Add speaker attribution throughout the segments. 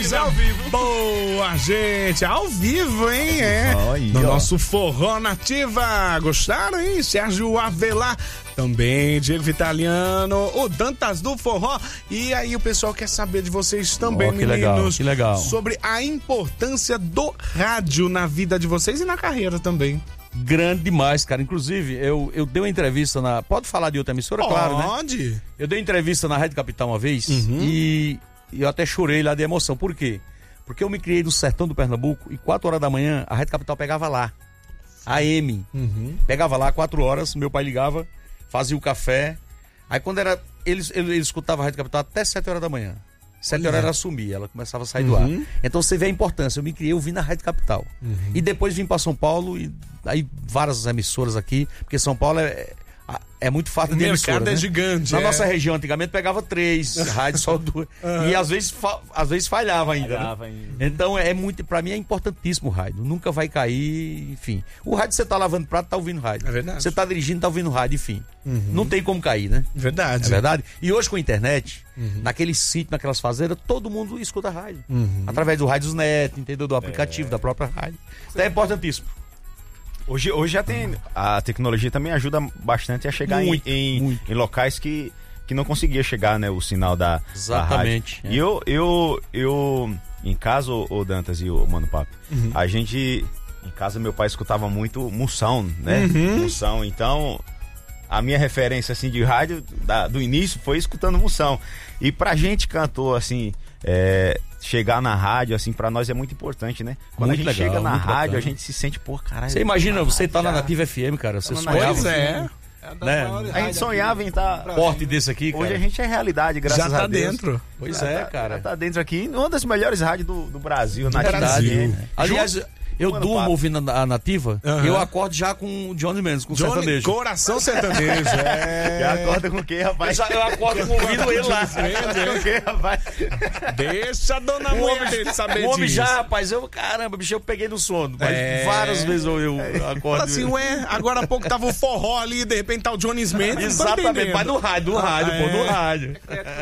Speaker 1: coisa
Speaker 2: ao vivo.
Speaker 1: boa, gente. Ao vivo, hein?
Speaker 3: Aí,
Speaker 1: no
Speaker 3: ó.
Speaker 1: nosso Forró Nativa. Gostaram, hein? Sérgio Avelar. Também, Diego Vitaliano, o Dantas do Forró. E aí o pessoal quer saber de vocês também,
Speaker 3: que legal,
Speaker 1: meninos.
Speaker 3: que legal.
Speaker 1: Sobre a importância do rádio na vida de vocês e na carreira também.
Speaker 3: Grande demais, cara. Inclusive, eu dei uma entrevista na... Pode falar de outra emissora? Claro, né?
Speaker 1: Pode.
Speaker 3: Eu dei uma entrevista na Rádio Capital uma vez e eu até chorei lá de emoção. Por quê? Porque eu me criei no sertão do Pernambuco e 4 horas da manhã a Rádio Capital pegava lá. AM. Pegava lá 4 horas, meu pai ligava, fazia o café. Aí quando era... Ele escutava a Rádio Capital até 7 horas da manhã. 7 horas ela sumia, ela começava a sair do ar. Então você vê a importância. Eu me criei, eu vim na Rádio Capital. E depois vim para São Paulo e aí várias emissoras aqui, porque São Paulo é muito fácil de emissora,
Speaker 1: mercado é
Speaker 3: né?
Speaker 1: gigante.
Speaker 3: Na nossa região, antigamente pegava 3 rádios, só 2. E às vezes falhava ainda. Né? Então pra mim é importantíssimo o rádio. Nunca vai cair, enfim. O rádio você tá lavando prato, tá ouvindo rádio.
Speaker 1: É verdade.
Speaker 3: Você tá dirigindo, tá ouvindo rádio, enfim. Não tem como cair, né?
Speaker 1: Verdade.
Speaker 3: É verdade? E hoje com a internet, naquele sítio, naquelas fazendas, todo mundo escuta rádio. Através do Rádiosnet, entendeu? Do aplicativo, da própria rádio. Então é importantíssimo.
Speaker 2: Hoje já tem. A tecnologia também ajuda bastante a chegar em locais que não conseguia chegar, né? O sinal da
Speaker 3: Exatamente.
Speaker 2: Da rádio. E eu em casa, o Dantas e o Mano Papo, a gente. Em casa, meu pai escutava muito Moção, né? Moção. Então, a minha referência assim de rádio do início foi escutando Moção. E pra gente, cantor, assim. Chegar na rádio, assim, pra nós é muito importante, né? Quando
Speaker 3: Muito
Speaker 2: a gente
Speaker 3: legal,
Speaker 2: chega na
Speaker 3: muito
Speaker 2: rádio,
Speaker 3: bacana.
Speaker 2: a gente se sente, pô, caralho.
Speaker 3: Você imagina, você tá na Nativa FM, cara. Você sonhava.
Speaker 1: Pois é.
Speaker 3: Né?
Speaker 2: A gente sonhava em estar.
Speaker 3: Porte desse aqui, cara.
Speaker 2: Hoje a gente é realidade, graças
Speaker 1: Já tá
Speaker 2: a Deus.
Speaker 1: dentro.
Speaker 3: Pois
Speaker 2: Já
Speaker 3: é,
Speaker 2: tá-
Speaker 3: cara.
Speaker 2: já tá dentro aqui, uma das melhores rádios do Brasil, na
Speaker 3: Verdade.
Speaker 2: atividade.
Speaker 3: Aliás, eu
Speaker 2: Mano,
Speaker 3: durmo
Speaker 2: Papo.
Speaker 3: ouvindo a Nativa e eu acordo já com o Johnny Mendes, com o sertanejo.
Speaker 1: Coração sertanejo.
Speaker 2: Já acorda com quem, rapaz?
Speaker 3: Eu acordo ouvindo ele lá.
Speaker 2: Com quem, rapaz?
Speaker 1: Deixa a dona mulher dele saber
Speaker 3: O homem
Speaker 1: disso.
Speaker 3: já, rapaz, caramba, bicho, eu peguei no sono. Mas várias vezes eu acordo.
Speaker 1: Fala assim, agora há pouco tava o forró ali, de repente tá o Johnny Smith.
Speaker 3: Exatamente, mas no rádio, no rádio.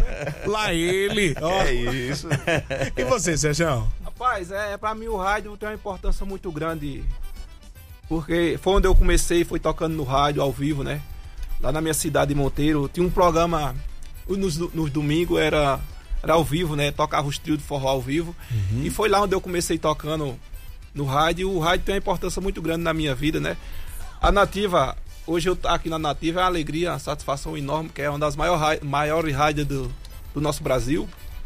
Speaker 1: Lá ele. Ó.
Speaker 2: É isso.
Speaker 1: E você, Sérgio?
Speaker 4: Rapaz, pra mim o rádio tem uma importância muito grande, porque foi onde eu comecei, foi tocando no rádio ao vivo, né? Lá na minha cidade de Monteiro, tinha um programa, nos domingos era ao vivo, né? Tocava os trios de forró ao vivo, e foi lá onde eu comecei tocando no rádio. O rádio tem uma importância muito grande na minha vida, né? A Nativa, hoje eu aqui na Nativa é uma alegria, uma satisfação enorme, que é uma das maiores rádios do nosso Brasil.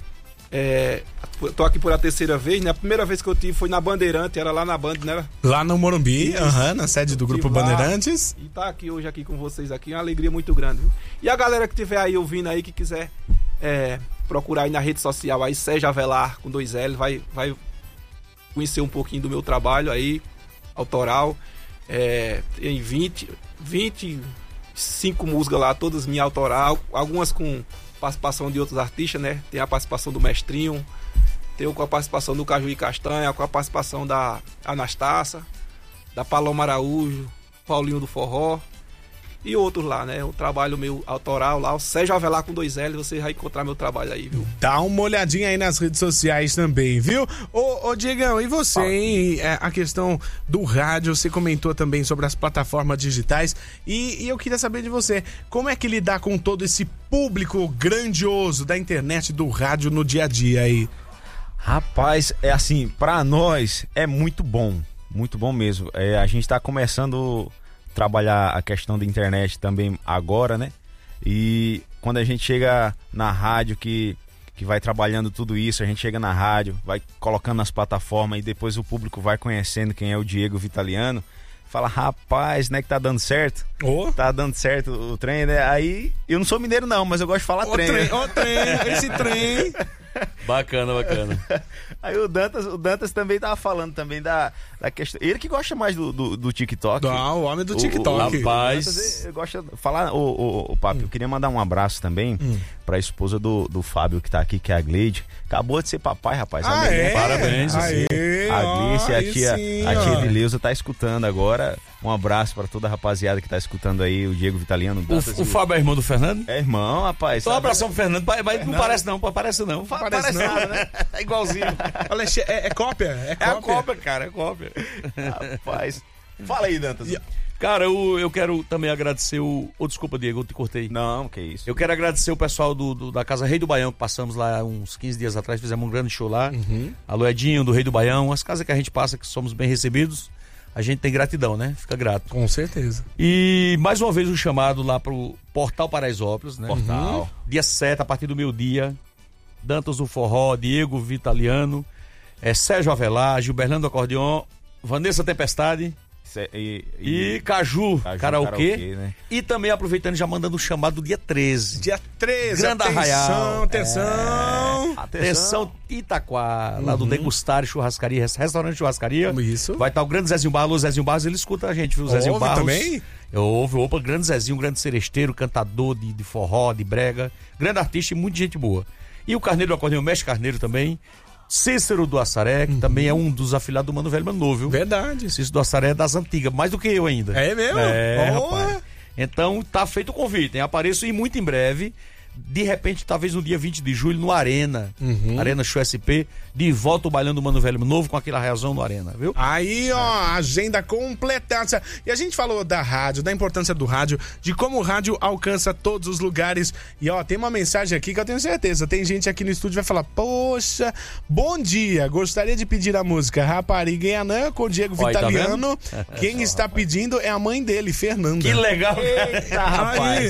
Speaker 4: Tô aqui por a 3ª vez, né? A primeira vez que eu tive foi na Bandeirante, era lá na Band, né?
Speaker 1: Lá no Morumbi, na sede do Grupo
Speaker 4: Tive lá.
Speaker 1: Bandeirantes.
Speaker 4: E tá aqui hoje aqui com vocês aqui, é uma alegria muito grande, viu? E a galera que estiver aí ouvindo aí, que quiser procurar aí na rede social aí, Sérgio Avelar com 2 L, vai conhecer um pouquinho do meu trabalho aí, autoral. Tem 25 músicas lá, todas minhas autoral, algumas com participação de outros artistas, né? Tem a participação do Mestrinho, tem com a participação do Caju e Castanha, com a participação da Anastácia, da Paloma Araújo, Paulinho do Forró e outros lá, né? O trabalho meu autoral lá, o Sérgio Avelar com 2 L, você vai encontrar meu trabalho aí, viu?
Speaker 1: Dá uma olhadinha aí nas redes sociais também, viu? Ô Diegão, e você, hein? A questão do rádio, você comentou também sobre as plataformas digitais e eu queria saber de você, como é que lidar com todo esse público grandioso da internet, do rádio no dia a dia aí?
Speaker 2: Rapaz, assim, pra nós é muito bom mesmo. A gente tá começando a trabalhar a questão da internet também agora, né? E quando a gente chega na rádio que vai trabalhando tudo isso, a gente chega na rádio, vai colocando nas plataformas e depois o público vai conhecendo quem é o Diego Vitaliano, fala, rapaz, né, que tá dando certo? Tá dando certo o trem, né? Aí, eu não sou mineiro não, mas eu gosto de falar trem, né?
Speaker 1: Esse trem.
Speaker 3: Bacana.
Speaker 2: Aí o Dantas também tava falando também da questão. Ele que gosta mais do TikTok.
Speaker 1: O homem do TikTok.
Speaker 3: Rapaz.
Speaker 2: Eu gosto de falar, o Papo, eu queria mandar um abraço também pra esposa do Fábio que tá aqui, que é a Gleide. Acabou de ser papai, rapaz.
Speaker 3: Parabéns.
Speaker 2: A Gleice e a tia Edileuza tá escutando agora. Um abraço pra toda a rapaziada que tá escutando aí, o Diego Vitaliano.
Speaker 3: O Fábio é irmão do Fernando?
Speaker 2: É irmão, rapaz.
Speaker 3: Então um abração pro Fernando, mas não parece não, parece não.
Speaker 2: Parece
Speaker 1: não?
Speaker 3: né? É igualzinho.
Speaker 1: É cópia?
Speaker 3: É a cópia, cara, é cópia.
Speaker 2: Rapaz. Fala aí, Dantas.
Speaker 3: Cara, eu quero também agradecer desculpa, Diego, eu te cortei.
Speaker 2: Não, que isso.
Speaker 3: Eu quero agradecer o pessoal da Casa Rei do Baião, que passamos lá uns 15 dias atrás, fizemos um grande show lá. Alô, Edinho, do Rei do Baião. As casas que a gente passa, que somos bem recebidos, a gente tem gratidão, né? Fica grato.
Speaker 1: Com certeza.
Speaker 3: E mais uma vez um chamado lá pro Portal Paraisópolis, né?
Speaker 2: Portal.
Speaker 3: Dia 7, a partir do meio-dia. Dantas do Forró, Diego Vitaliano, Sérgio Avelar, Gilberlando do Acordeon, Vanessa Tempestade e Caju Karaokê,
Speaker 2: né?
Speaker 3: E também aproveitando, já mandando um chamado do dia 13.
Speaker 1: Dia 13,
Speaker 3: Grande Arraial.
Speaker 1: Atenção.
Speaker 3: Itaquá, lá do Degustar Churrascaria, restaurante Churrascaria.
Speaker 1: Isso.
Speaker 3: Vai estar o grande Zezinho Barros. Alô, Zezinho Barros, ele escuta a gente, viu? Zezinho Barros
Speaker 1: também?
Speaker 3: Opa, grande Zezinho, grande seresteiro, cantador de forró, de brega, grande artista e muita gente boa. E o Carneiro do Acordeão, Mestre Carneiro também. Cícero do Assaré, que também é um dos afiliados do Mano Velho Mano Novo, viu?
Speaker 1: Verdade.
Speaker 3: Cícero do Assaré é das antigas, mais do que eu ainda.
Speaker 1: É mesmo?
Speaker 3: Rapaz. Então tá feito o convite, hein? Apareço e muito em breve. De repente, talvez no dia 20 de julho, no Arena. Arena Show SP, de volta o Bailão do Mano Velho Novo com aquela reação no Arena, viu?
Speaker 1: Aí, ó, agenda completa. E a gente falou da rádio, da importância do rádio, de como o rádio alcança todos os lugares. E, ó, tem uma mensagem aqui que eu tenho certeza. Tem gente aqui no estúdio que vai falar: poxa, bom dia, gostaria de pedir a música Rapariga em Anã com o Diego Vitaliano.
Speaker 3: Tá
Speaker 1: Quem está pedindo é a mãe dele, Fernanda.
Speaker 3: Que legal.
Speaker 2: Eita, rapaz.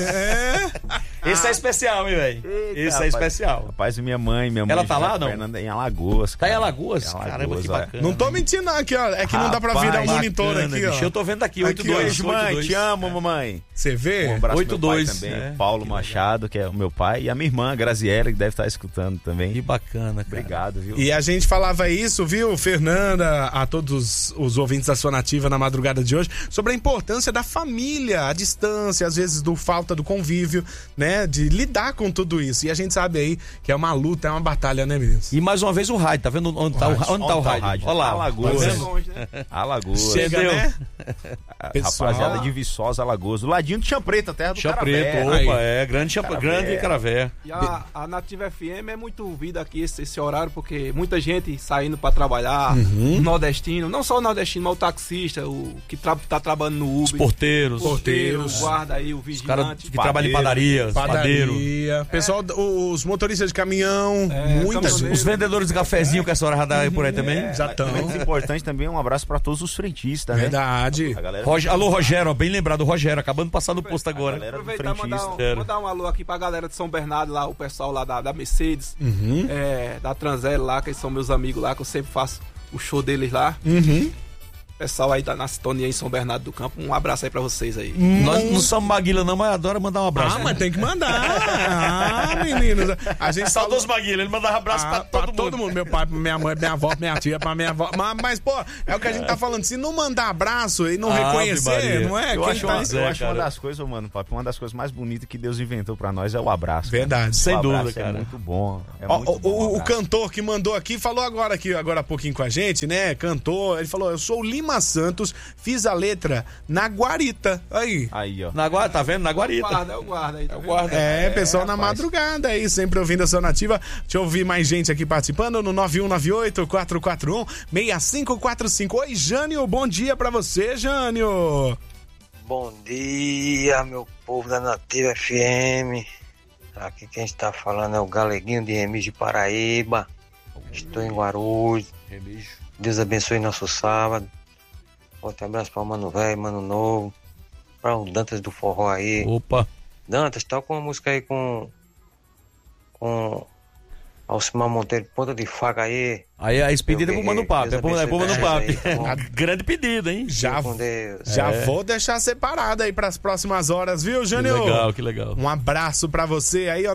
Speaker 3: Esse é especial, meu velho. Esse é especial.
Speaker 2: Rapaz, minha mãe
Speaker 3: Ela tá lá, não?
Speaker 2: Fernanda, em Alagoas.
Speaker 3: Tá em
Speaker 2: cara.
Speaker 3: Alagoas? Caramba, que bacana.
Speaker 1: Não tô mentindo, não, aqui, ó. É que não dá pra virar o monitor
Speaker 3: bacana,
Speaker 1: aqui, ó.
Speaker 3: Bicho, eu tô vendo aqui,
Speaker 2: 82,
Speaker 3: 82.
Speaker 2: mãe, te amo, mamãe.
Speaker 1: Você vê?
Speaker 2: Um abraço pro meu pai
Speaker 3: 82,
Speaker 2: também,
Speaker 3: é.
Speaker 2: Paulo Machado, que é o meu pai, e a minha irmã, Graziela, que deve estar escutando também.
Speaker 3: Que bacana, cara.
Speaker 2: Obrigado, viu?
Speaker 1: E a gente falava isso, viu, Fernanda, a todos os ouvintes da Sua Nativa na madrugada de hoje, sobre a importância da família, a distância, às vezes do falta do convívio, né, de lidar com tudo isso. E a gente sabe aí que é uma luta, é uma batalha, né, meninos?
Speaker 3: E mais uma vez o rádio, tá vendo onde tá o rádio? Olha lá.
Speaker 2: Alagoas.
Speaker 4: É longe, né?
Speaker 2: Alagoas.
Speaker 1: Chega,
Speaker 3: Entendeu?
Speaker 1: né?
Speaker 2: Pessoal. Rapaziada de Viçosa, Alagoas. Do ladinho do Chã Preta, terra do
Speaker 3: Chã
Speaker 2: Caravé.
Speaker 3: Preto,
Speaker 1: Aí.
Speaker 3: opa, grande Caravé.
Speaker 4: E a Nativa FM é muito ouvida aqui esse horário, porque muita gente saindo pra trabalhar, nordestino, não só o nordestino, mas o taxista, o que tá trabalhando no Uber.
Speaker 3: Os porteiros.
Speaker 1: Porteiros.
Speaker 4: O guarda aí, o
Speaker 3: Os caras
Speaker 4: vigilante.
Speaker 3: que trabalham em padaria. Padeiro.
Speaker 1: Padaria, pessoal, os motoristas de caminhão, muita
Speaker 4: caminhoneiro.
Speaker 1: gente.
Speaker 3: Os vendedores de cafezinho que essa hora já dá por aí também.
Speaker 1: Já estão.
Speaker 2: Menos importante também, um abraço pra todos os frentistas, né?
Speaker 1: Verdade.
Speaker 2: A galera
Speaker 3: Alô, Rogério, ó, bem lembrado, Rogério, acabando de passar no posto agora.
Speaker 2: galera do
Speaker 4: Aproveitar e
Speaker 2: frentista.
Speaker 4: mandar um alô aqui pra galera de São Bernardo lá, o pessoal lá da Mercedes, da Transel lá, que eles são meus amigos lá, que eu sempre faço o show deles lá. Pessoal aí na sintonia em São Bernardo do Campo, um abraço aí pra vocês aí.
Speaker 3: Nós não somos Maguila não, mas adora mandar um abraço.
Speaker 1: Ah, mas tem que mandar. meninos. A gente
Speaker 3: Saudoso Maguila, ele mandava abraço pra todo mundo.
Speaker 1: Meu pai, pra minha mãe, pra minha avó, pra minha tia, pra minha avó. Mas, pô, é o que a gente tá falando. Se não mandar abraço e não reconhecer,
Speaker 3: Maria.
Speaker 1: não é?
Speaker 2: Eu
Speaker 1: Quem
Speaker 2: acho,
Speaker 1: tá...
Speaker 2: eu acho uma
Speaker 3: cara.
Speaker 2: das coisas, mano, papo, uma das coisas mais bonitas que Deus inventou pra nós é o abraço. cara.
Speaker 1: Verdade.
Speaker 3: Sem
Speaker 2: O abraço
Speaker 3: dúvida, cara.
Speaker 2: É muito bom. É
Speaker 1: Ó,
Speaker 2: muito bom
Speaker 1: o
Speaker 2: abraço.
Speaker 1: cantor que mandou aqui falou agora há pouquinho com a gente, né? Cantor, ele falou: eu sou o Lima Santos, fiz a letra na Guarita. Aí.
Speaker 2: Aí, ó.
Speaker 3: Na Guarda, tá vendo? Na Guarita.
Speaker 4: É o guarda aí, tá vendo?
Speaker 3: Guarda.
Speaker 1: Pessoal na
Speaker 2: rapaz.
Speaker 1: madrugada aí, sempre ouvindo a Sua Nativa. Deixa eu ouvir mais gente aqui participando no 9198-441-6545. Oi, Jânio, bom dia pra você, Jânio.
Speaker 5: Bom dia, meu povo da Nativa FM. Aqui quem está falando é o Galeguinho de Remis de Paraíba. Estou em Guarulhos. Deus abençoe nosso sábado. Forte abraço para o Mano Velho, Mano Novo. Para o Dantas do Forró aí.
Speaker 3: Opa.
Speaker 5: Dantas, toca uma música aí com Alcimar Monteiro, Ponta de Faca aí.
Speaker 3: Aí a expedida é pro Mano Papo.
Speaker 5: Deus
Speaker 3: É pro Mano
Speaker 5: abençoe
Speaker 3: Papo.
Speaker 5: vocês aí, tá bom?
Speaker 3: Grande pedido, hein?
Speaker 1: Já,
Speaker 5: Com Deus.
Speaker 1: já vou deixar separado aí pras próximas horas, viu,
Speaker 3: Que
Speaker 1: Jânio?
Speaker 3: legal, que legal.
Speaker 1: Um abraço pra você aí, ó,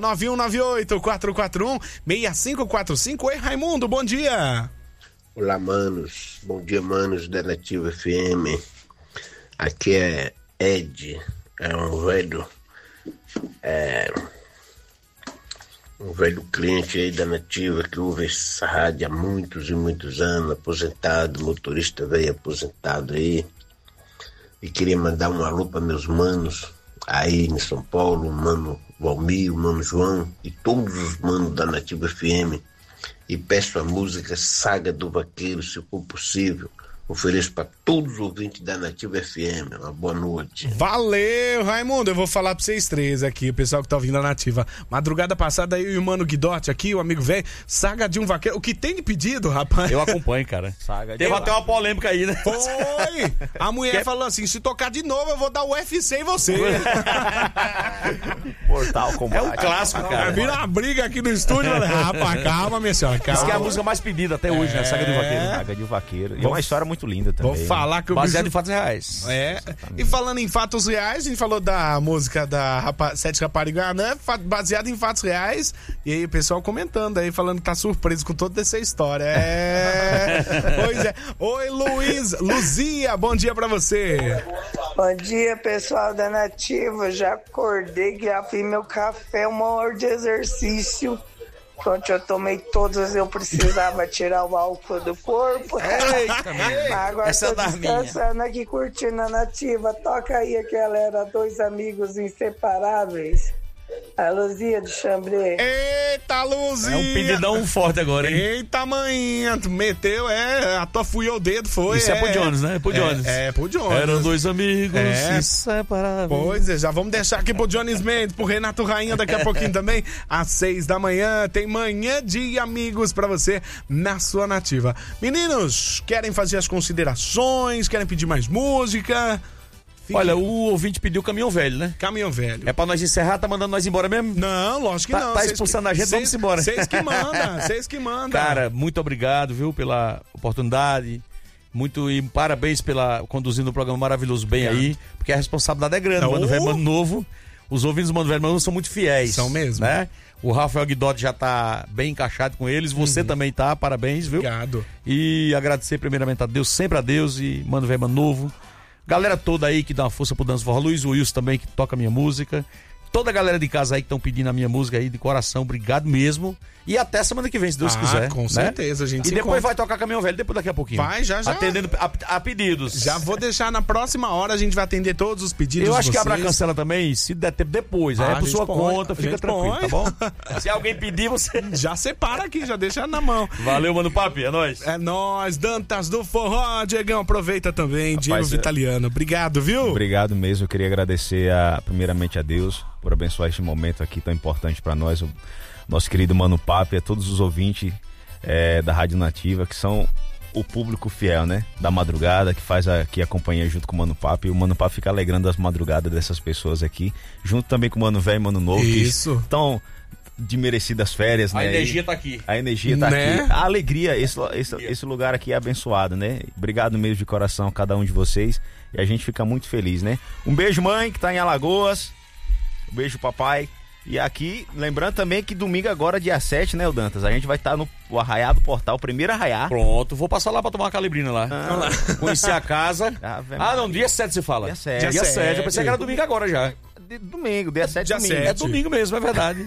Speaker 1: 9198-441-6545. Oi, Raimundo, bom dia.
Speaker 6: Olá, manos. Bom dia, manos da Nativa FM. Aqui é Ed, é um velho cliente aí da Nativa que ouve essa rádio há muitos e muitos anos, aposentado, motorista velho aposentado aí. E queria mandar um alô para meus manos aí em São Paulo, o mano Valmir, o mano João e todos os manos da Nativa FM e peço a música Saga do Vaqueiro, se for possível. Ofereço para todos os ouvintes da Nativa FM. Uma boa noite.
Speaker 1: Valeu, Raimundo. Eu vou falar pra vocês três aqui, o pessoal que tá ouvindo a Nativa. Madrugada passada, eu e o Mano Guidotti aqui, o amigo velho, Saga de um Vaqueiro. O que tem de pedido, rapaz?
Speaker 3: Eu acompanho, cara. Teve até uma polêmica aí, né?
Speaker 1: Foi! A mulher falou assim, se tocar de novo, eu vou dar o UFC em você.
Speaker 2: Mortal Kombat.
Speaker 3: É um clássico, cara.
Speaker 1: Vira uma briga aqui no estúdio. Rapaz, calma, minha senhora, calma.
Speaker 3: Isso que é a música mais pedida até hoje, né? Saga do Vaqueiro.
Speaker 2: Saga de um Vaqueiro. E é uma história muito linda também.
Speaker 1: Vou falar que o
Speaker 3: baseado
Speaker 1: bicho...
Speaker 3: em fatos reais.
Speaker 1: É. E falando em fatos reais, a gente falou da música da Sete Raparigas, né? Baseado em fatos reais. E aí o pessoal comentando aí, falando que tá surpreso com toda essa história. Pois é. Oi, Luzia, bom dia pra você.
Speaker 7: Bom dia, pessoal da Nativa. Já acordei, já fiz meu café, uma hora de exercício. Pronto, eu tomei todas, eu precisava tirar o álcool do corpo.
Speaker 3: Eita,
Speaker 7: agora
Speaker 3: essa
Speaker 7: tô descansando aqui, curtindo a Nativa. Toca aí aquela era Dois Amigos Inseparáveis. A Luzia do Chambré.
Speaker 1: Eita, Luzia!
Speaker 3: É um pedidão forte agora, hein?
Speaker 1: Eita, manhinha, tu meteu, a tua fuiu o dedo, foi.
Speaker 3: Isso é pro Jones, né? Pro Jones.
Speaker 1: É pro Jones.
Speaker 3: Eram dois amigos inseparáveis.
Speaker 1: Pois é, já vamos deixar aqui pro Jones Mendes, pro Renato Rainha daqui a pouquinho também. Às 6 da manhã, tem Manhã de Amigos pra você na sua Nativa. Meninos, querem fazer as considerações? Querem pedir mais música?
Speaker 3: Olha, o ouvinte pediu Caminhão Velho, né?
Speaker 1: Caminhão Velho.
Speaker 3: É pra nós encerrar, tá mandando nós embora mesmo?
Speaker 1: Não, lógico que não.
Speaker 3: Tá expulsando a gente, vamos embora.
Speaker 1: Vocês que mandam.
Speaker 3: Cara, muito obrigado, viu, pela oportunidade. E parabéns pela conduzindo o programa maravilhoso bem aí, porque a responsabilidade é grande. Mano Velho, Mano Novo. Os ouvintes do Mano Velho, Mano Novo são muito fiéis.
Speaker 1: São mesmo.
Speaker 3: Né? O Rafael Guidotti já tá bem encaixado com eles. Você também tá, parabéns, viu?
Speaker 1: Obrigado.
Speaker 3: E agradecer primeiramente a Deus, sempre a Deus e Mano Velho, Mano Novo. Galera toda aí que dá uma força pro Dança Forró, Luiz Wilson também que toca a minha música. Toda a galera de casa aí que estão pedindo a minha música aí de coração, obrigado mesmo. E até semana que vem, se Deus quiser.
Speaker 1: Com certeza, a gente
Speaker 3: E depois vai tocar Caminhão Velho, depois daqui a pouquinho.
Speaker 1: Vai, já.
Speaker 3: Atendendo a pedidos.
Speaker 1: Já vou deixar na próxima hora, a gente vai atender todos os pedidos.
Speaker 3: Eu acho que
Speaker 1: vocês.
Speaker 3: abre a cancela também, se der tempo depois. Aí é por sua conta, fica tranquilo, tá bom? Se alguém pedir, você...
Speaker 1: Já separa aqui, já deixa na mão.
Speaker 3: Valeu, Mano Papi, é nóis.
Speaker 1: É nóis, Dantas do Forró. Diegão, aproveita também, Diego Vitaliano. Obrigado, viu?
Speaker 2: Obrigado mesmo, eu queria agradecer primeiramente a Deus por abençoar este momento aqui tão importante pra nós, o nosso querido Mano Papi, a todos os ouvintes da Rádio Nativa, que são o público fiel, né? Da madrugada, que faz aqui a companhia junto com o Mano Papi. E o Mano Papi fica alegrando as madrugadas dessas pessoas aqui, junto também com o Mano Velho e Mano Novo.
Speaker 1: Isso.
Speaker 2: Que estão de merecidas férias, né?
Speaker 3: A energia tá aqui.
Speaker 2: A energia tá aqui. A alegria, esse lugar aqui é abençoado, né? Obrigado mesmo de coração a cada um de vocês. E a gente fica muito feliz, né? Um beijo, mãe, que tá em Alagoas. Um beijo, papai. E aqui, lembrando também que domingo agora, dia 7, né, o Dantas? A gente vai estar no Arraiá do Portal, primeiro Arraiá.
Speaker 3: Pronto, vou passar lá pra tomar uma calibrina lá. Conhecer a casa. Não, dia 7 você fala.
Speaker 2: Dia 7.
Speaker 3: Dia 7, eu pensei que era domingo agora já.
Speaker 2: Domingo, dia 7 domingo.
Speaker 3: É domingo mesmo, é verdade.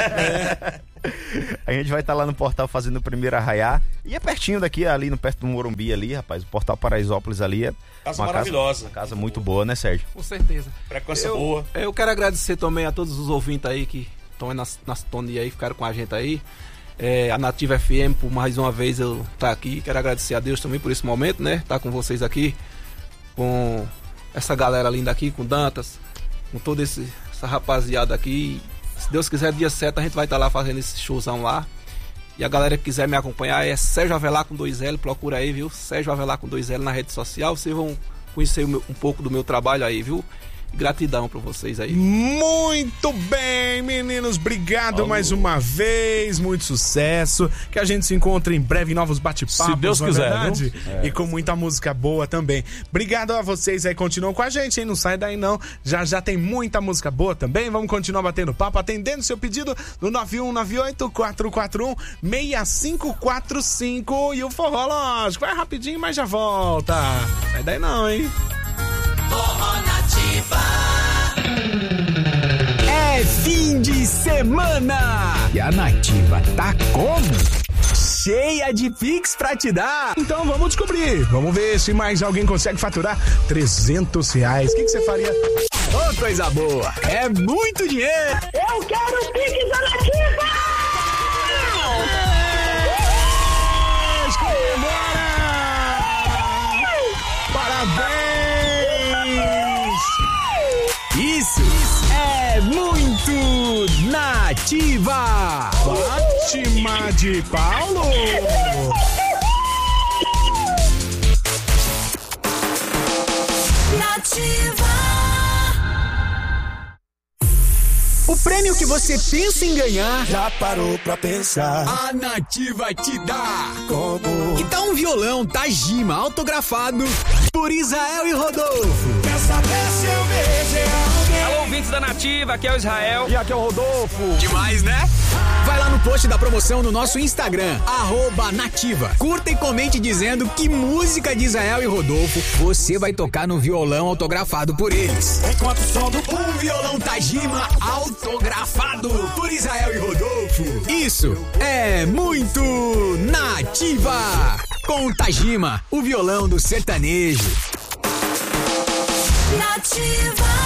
Speaker 2: A gente vai estar lá no Portal fazendo o primeiro Arraiá. E é pertinho daqui, ali no perto do Morumbi ali, rapaz. O Portal Paraisópolis ali é
Speaker 3: casa maravilhosa.
Speaker 2: Uma casa muito boa, né, Sérgio?
Speaker 4: Com certeza.
Speaker 3: Frequência boa.
Speaker 4: Eu quero agradecer também a todos os ouvintes aí que estão aí na sintonia aí, ficaram com a gente aí. A Nativa FM, por mais uma vez eu estar aqui. Quero agradecer a Deus também por esse momento, né? Estar com vocês aqui, com essa galera linda aqui, com Dantas, com toda essa rapaziada aqui. Se Deus quiser, dia 7 a gente vai estar lá fazendo esse showzão lá. E a galera que quiser me acompanhar é Sérgio Avelar com 2L, procura aí, viu? Sérgio Avelar com 2L na rede social. Vocês vão conhecer um pouco do meu trabalho aí, viu? Gratidão pra vocês aí.
Speaker 1: Muito bem, meninos. Obrigado mais uma vez. Muito sucesso. Que a gente se encontre em breve em novos bate-papos.
Speaker 3: Se Deus quiser,
Speaker 1: viu? E com muita música boa também. Obrigado a vocês aí. Continuam com a gente, hein? Não sai daí não. Já tem muita música boa também. Vamos continuar batendo papo, atendendo seu pedido no 9198-441-6545. E o Forró, lógico. Vai rapidinho, mas já volta. Sai daí não, hein?
Speaker 8: Forró Nativa.
Speaker 9: É fim de semana e a Nativa tá como? Cheia de Pix pra te dar.
Speaker 1: Então vamos descobrir. Vamos ver se mais alguém consegue faturar R$300. O que você faria?
Speaker 9: Ô, coisa boa. É muito dinheiro.
Speaker 7: Eu quero o Pix da Nativa!
Speaker 9: Nativa.
Speaker 1: Fátima de Paulo.
Speaker 8: Nativa.
Speaker 9: O prêmio que você pensa em ganhar,
Speaker 10: Já parou pra pensar
Speaker 9: a Nativa te dá.
Speaker 10: como?
Speaker 9: Que tal um violão Tajima autografado por Israel e Rodolfo?
Speaker 10: Quer saber se eu vejo alguém?
Speaker 11: Alô, ouvintes da Nativa, aqui é o Israel.
Speaker 2: E aqui é o Rodolfo.
Speaker 9: Demais, né? Vai lá no post da promoção no nosso Instagram, @nativa. Curta e comente dizendo que música de Israel e Rodolfo você vai tocar no violão autografado por eles.
Speaker 10: Enquanto o som do
Speaker 9: Um violão Tajima autografado por Israel e Rodolfo. Isso é muito Nativa. Com Tajima, o violão do sertanejo.
Speaker 8: Nativa.